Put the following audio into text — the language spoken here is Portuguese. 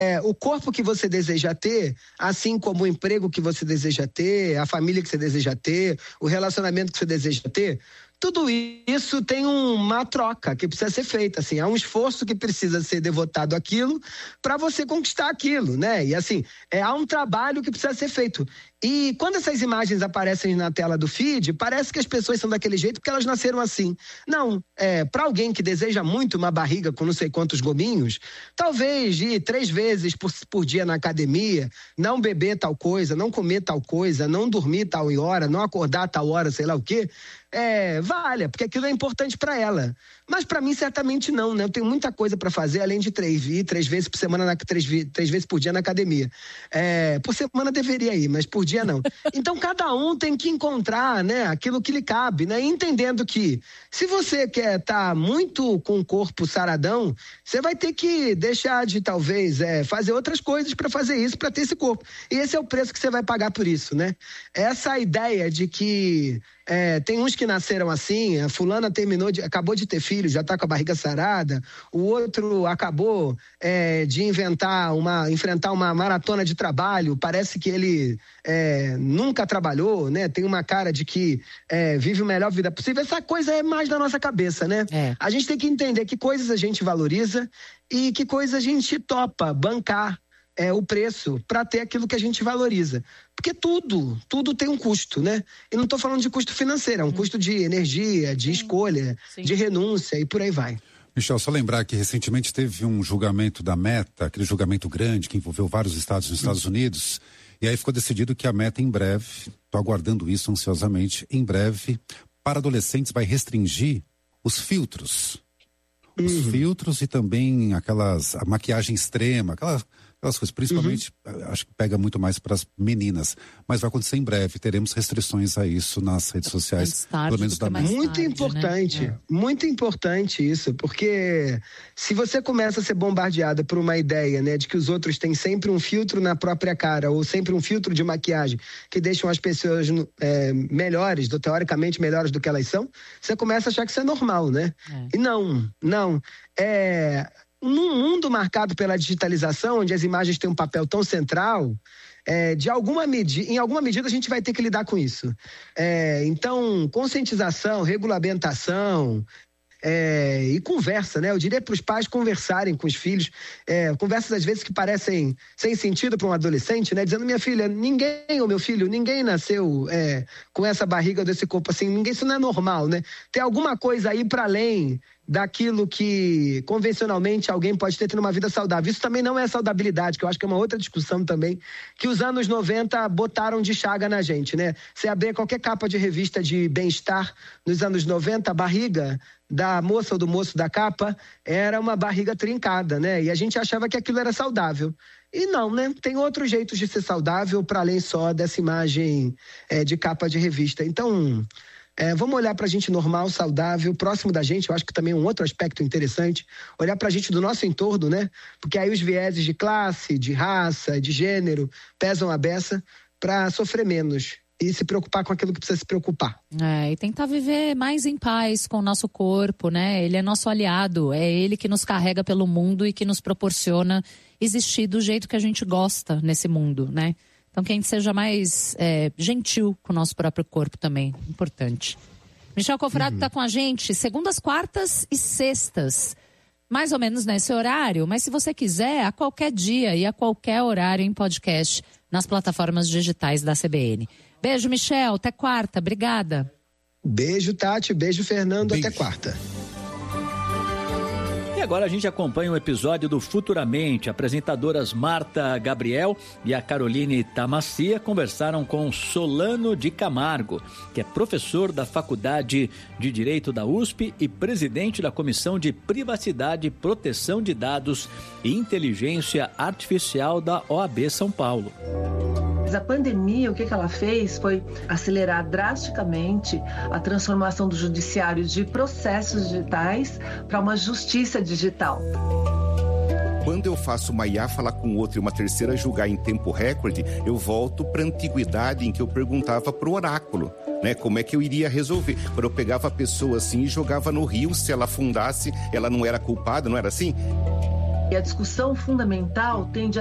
o corpo que você deseja ter, assim como o emprego que você deseja ter, a família que você deseja ter, o relacionamento que você deseja ter, tudo isso tem uma troca que precisa ser feita, assim, há um esforço que precisa ser devotado àquilo para você conquistar aquilo, né? E assim, há um trabalho que precisa ser feito. E quando essas imagens aparecem na tela do feed, parece que as pessoas são daquele jeito porque elas nasceram assim. Não, para alguém que deseja muito uma barriga com não sei quantos gominhos, talvez ir 3 vezes por dia na academia, não beber tal coisa, não comer tal coisa, não dormir tal hora, não acordar tal hora, sei lá o quê, valha, porque aquilo é importante para ela. Mas para mim, certamente não, né? Eu tenho muita coisa para fazer, além de ir 3 vezes por semana, 3 vezes por dia na academia. Por semana deveria ir, mas por dia não. Então, cada um tem que encontrar, né, aquilo que lhe cabe, né? Entendendo que, se você quer estar muito com o corpo saradão, você vai ter que deixar de, talvez, fazer outras coisas para fazer isso, para ter esse corpo. E esse é o preço que você vai pagar por isso, né? Essa ideia de que tem uns que nasceram assim, a fulana acabou de ter filho, já está com a barriga sarada, o outro acabou de enfrentar uma maratona de trabalho, parece que ele nunca trabalhou, né? Tem uma cara de que vive a melhor vida possível. Essa coisa é mais da nossa cabeça, né? A gente tem que entender que coisas a gente valoriza e que coisas a gente topa bancar o preço para ter aquilo que a gente valoriza. Porque tudo tem um custo, né? E não estou falando de custo financeiro, é um custo de energia, de escolha, de renúncia e por aí vai. Michel, só lembrar que recentemente teve um julgamento da Meta, aquele julgamento grande que envolveu vários estados nos Estados Unidos, e aí ficou decidido que a Meta em breve, estou aguardando isso ansiosamente, em breve, para adolescentes vai restringir os filtros. Os filtros e também a maquiagem extrema, aquelas coisas, principalmente, acho que pega muito mais para as meninas, mas vai acontecer em breve, teremos restrições a isso nas redes sociais, pelo menos da Meta. Muito importante, né? Muito importante isso, porque se você começa a ser bombardeada por uma ideia, né, de que os outros têm sempre um filtro na própria cara, ou sempre um filtro de maquiagem que deixam as pessoas melhores, teoricamente melhores do que elas são, você começa a achar que isso é normal, né? E não. Num mundo marcado pela digitalização, onde as imagens têm um papel tão central, em alguma medida a gente vai ter que lidar com isso. Então, conscientização, regulamentação, e conversa, né? Eu diria para os pais conversarem com os filhos, conversas às vezes que parecem sem sentido para um adolescente, né? Dizendo, minha filha, meu filho, ninguém nasceu com essa barriga desse corpo assim, isso não é normal, né? Tem alguma coisa aí para além daquilo que convencionalmente alguém pode ter numa vida saudável. Isso também não é saudabilidade, que eu acho que é uma outra discussão também, que os anos 90 botaram de chaga na gente, né? Você abrir qualquer capa de revista de bem-estar nos anos 90, a barriga da moça ou do moço da capa era uma barriga trincada, né? E a gente achava que aquilo era saudável. E não, né? Tem outros jeitos de ser saudável para além só dessa imagem de capa de revista. Então, vamos olhar para a gente normal, saudável, próximo da gente. Eu acho que também é um outro aspecto interessante, olhar para a gente do nosso entorno, né? Porque aí os vieses de classe, de raça, de gênero pesam a beça para sofrer menos e se preocupar com aquilo que precisa se preocupar. E tentar viver mais em paz com o nosso corpo, né? Ele é nosso aliado, é ele que nos carrega pelo mundo e que nos proporciona existir do jeito que a gente gosta nesse mundo, né? Então que a gente seja mais gentil com o nosso próprio corpo também, importante. Michel Cofrado está com a gente segundas, quartas e sextas, mais ou menos nesse horário, mas se você quiser, a qualquer dia e a qualquer horário em podcast, nas plataformas digitais da CBN. Beijo, Michel, até quarta, obrigada. Beijo, Tati, beijo, Fernando, até quarta. E agora a gente acompanha um episódio do Futuramente. Apresentadoras Marta Gabriel e a Caroline Tamassia conversaram com Solano de Camargo, que é professor da Faculdade de Direito da USP e presidente da Comissão de Privacidade, Proteção de Dados e Inteligência Artificial da OAB São Paulo. A pandemia, o que ela fez foi acelerar drasticamente a transformação do judiciário de processos digitais para uma justiça digital. Quando eu faço uma IA falar com outra e uma terceira julgar em tempo recorde, eu volto para a antiguidade em que eu perguntava para o oráculo, né, como é que eu iria resolver. Quando eu pegava a pessoa assim e jogava no rio, se ela afundasse, ela não era culpada, não era assim? E a discussão fundamental tende